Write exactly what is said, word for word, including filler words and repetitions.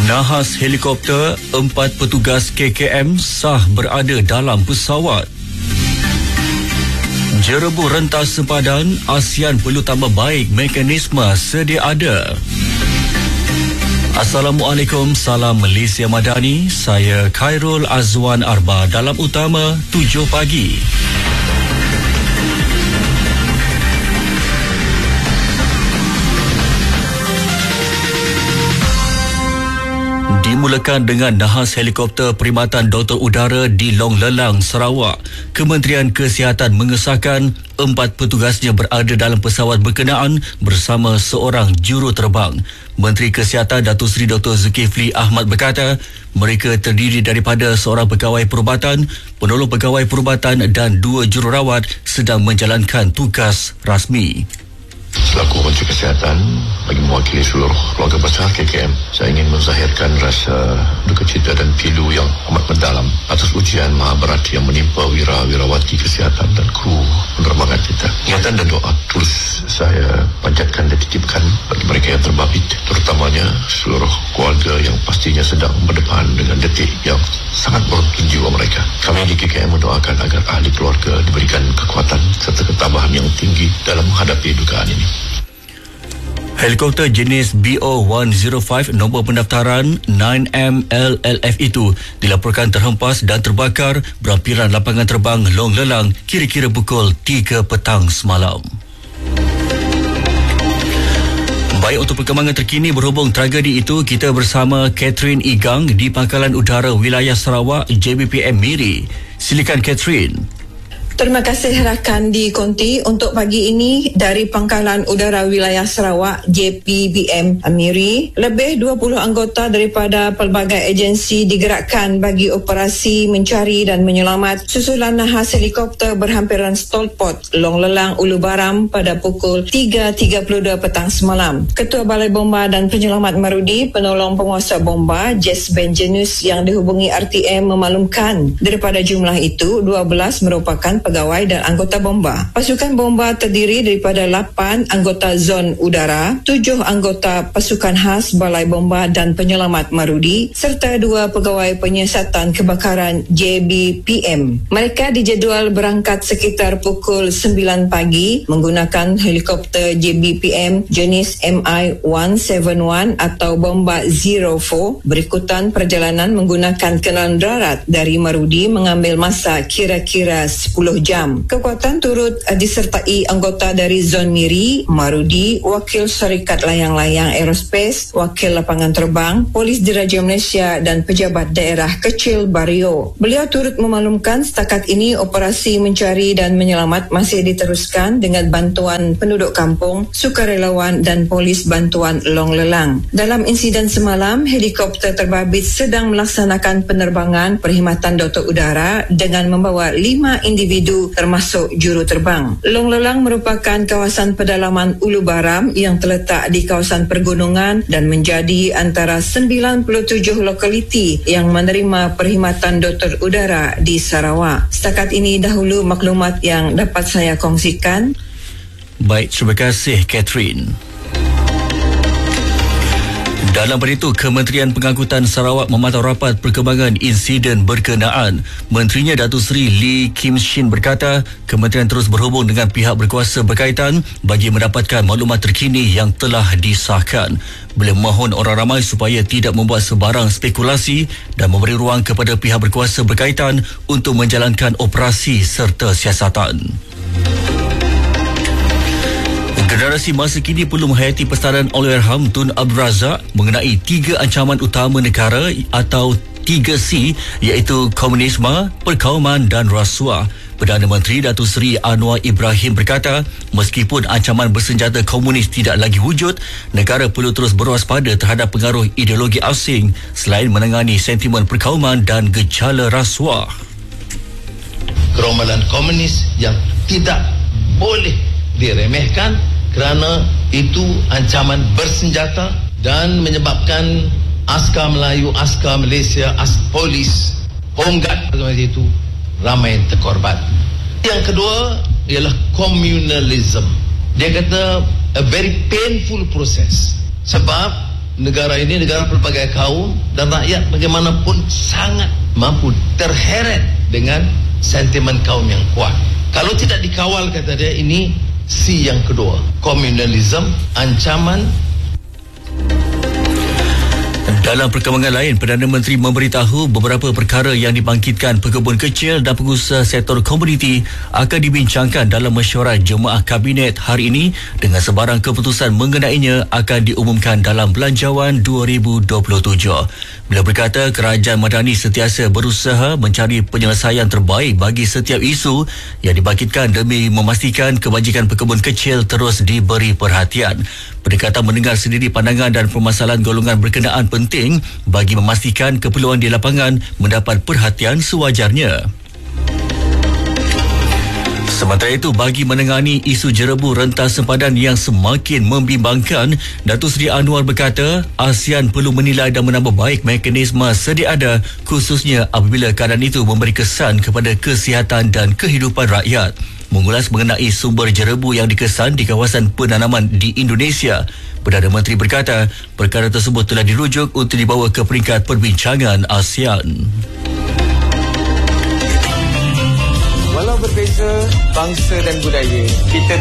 Nahas helikopter, empat petugas K K M sah berada dalam pesawat. Jerebu rentas sempadan, ASEAN perlu tambah baik mekanisme sedia ada. Assalamualaikum, salam Malaysia Madani. Saya Khairul Azwan Arba dalam utama tujuh pagi. Dimulakan dengan nahas helikopter perkhidmatan Doktor Udara di Long Lelang, Sarawak. Kementerian Kesihatan mengesahkan empat petugasnya berada dalam pesawat berkenaan bersama seorang juruterbang. Menteri Kesihatan Datuk Seri Doktor Zulkifli Ahmad berkata, mereka terdiri daripada seorang pegawai perubatan, penolong pegawai perubatan dan dua jururawat sedang menjalankan tugas rasmi. Selaku Menteri Kesihatan, bagi mewakili seluruh keluarga besar K K M, saya ingin menzahirkan rasa duka cita dan pilu yang amat mendalam atas ujian maha berat yang menimpa wira-wirawati kesihatan dan kru penerbangan kita. Ingatan dan doa tulus saya panjatkan dan titipkan bagi mereka yang terbabit, terutamanya seluruh keluarga yang pastinya sedang berdepan dengan detik yang sangat meruntuh jiwa mereka. Kami di K K M mendoakan agar ahli keluarga diberikan kekuatan serta ketabahan yang tinggi dalam menghadapi dugaan ini. Helikopter jenis B O seratus lima nombor pendaftaran sembilan M L L F itu dilaporkan terhempas dan terbakar berampiran lapangan terbang Long Lelang kira-kira pukul tiga petang semalam. Baik, untuk perkembangan terkini berhubung tragedi itu, kita bersama Catherine Igang di Pangkalan Udara Wilayah Sarawak J B P M Miri. Silakan Catherine. Terima kasih rakan di Konti. Untuk pagi ini dari Pangkalan Udara Wilayah Sarawak J P B M Miri, lebih dua puluh anggota daripada pelbagai agensi digerakkan bagi operasi mencari dan menyelamat susulan nahas helikopter berhampiran stolpot Long Lelang Ulu Baram pada pukul tiga tiga puluh dua petang semalam. Ketua Balai Bomba dan Penyelamat Marudi, penolong penguasa bomba Jess Benjenus yang dihubungi R T M memaklumkan daripada jumlah itu dua belas merupakan pegawai dan anggota bomba. Pasukan bomba terdiri daripada lapan anggota zon udara, tujuh anggota pasukan khas Balai Bomba dan Penyelamat Marudi serta dua pegawai penyiasatan kebakaran J B P M. Mereka dijadual berangkat sekitar pukul sembilan pagi menggunakan helikopter J B P M jenis M I seratus tujuh puluh satu atau Bomba Zero empat. Berikutan perjalanan menggunakan kendaraan darat dari Marudi mengambil masa kira-kira sepuluh jam. Kekuatan turut uh, disertai anggota dari Zon Miri, Marudi, Wakil Syarikat Layang-Layang Aerospace, Wakil Lapangan Terbang, Polis Diraja Malaysia dan pejabat daerah kecil Bario. Beliau turut memaklumkan setakat ini operasi mencari dan menyelamat masih diteruskan dengan bantuan penduduk kampung, sukarelawan dan polis bantuan Long Lelang. Dalam insiden semalam, helikopter terbabit sedang melaksanakan penerbangan perkhidmatan Doktor Udara dengan membawa lima individu termasuk juruterbang. Long Lelang merupakan kawasan pedalaman Ulu Baram yang terletak di kawasan pergunungan dan menjadi antara sembilan puluh tujuh lokaliti yang menerima perkhidmatan Doktor Udara di Sarawak. Setakat ini dahulu maklumat yang dapat saya kongsikan. Baik, terima kasih Catherine. Dalam pada itu, Kementerian Pengangkutan Sarawak memantau rapat perkembangan insiden berkenaan. Menterinya Datuk Seri Lee Kim Shin berkata, kementerian terus berhubung dengan pihak berkuasa berkaitan bagi mendapatkan maklumat terkini yang telah disahkan. Beliau mohon orang ramai supaya tidak membuat sebarang spekulasi dan memberi ruang kepada pihak berkuasa berkaitan untuk menjalankan operasi serta siasatan. Generasi masa kini perlu menghayati pesanan Allahyarham Tun Abdul Razak mengenai tiga ancaman utama negara atau tiga C, iaitu komunisme, perkauman dan rasuah. Perdana Menteri Datuk Seri Anwar Ibrahim berkata, meskipun ancaman bersenjata komunis tidak lagi wujud, negara perlu terus berwaspada terhadap pengaruh ideologi asing selain menangani sentimen perkauman dan gejala rasuah. Gerombolan komunis yang tidak boleh diremehkan kerana itu ancaman bersenjata dan menyebabkan askar Melayu, askar Malaysia, askar polis, Hongat macam itu ramai terkorban. Yang kedua ialah communalism. Dia kata a very painful process sebab negara ini negara pelbagai kaum dan rakyat bagaimanapun sangat mampu terheret dengan sentimen kaum yang kuat. Kalau tidak dikawal, kata dia, ini C yang kedua, komunalisme, ancaman. Dalam perkembangan lain, Perdana Menteri memberitahu beberapa perkara yang dibangkitkan pekebun kecil dan pengusaha sektor komuniti akan dibincangkan dalam mesyuarat Jemaah Kabinet hari ini dengan sebarang keputusan mengenainya akan diumumkan dalam Belanjawan dua ribu dua puluh tujuh. Beliau berkata kerajaan Madani sentiasa berusaha mencari penyelesaian terbaik bagi setiap isu yang dibangkitkan demi memastikan kebajikan pekebun kecil terus diberi perhatian. Pendekatan mendengar sendiri pandangan dan permasalahan golongan berkenaan penting bagi memastikan keperluan di lapangan mendapat perhatian sewajarnya. Sementara itu, bagi menangani isu jerebu rentas sempadan yang semakin membimbangkan, Datuk Seri Anwar berkata ASEAN perlu menilai dan menambah baik mekanisme sedia ada, khususnya apabila keadaan itu memberi kesan kepada kesihatan dan kehidupan rakyat. Mengulas mengenai sumber jerebu yang dikesan di kawasan penanaman di Indonesia, Perdana Menteri berkata perkara tersebut telah dirujuk untuk dibawa ke peringkat perbincangan ASEAN. Walau berbeza bangsa dan budaya, kita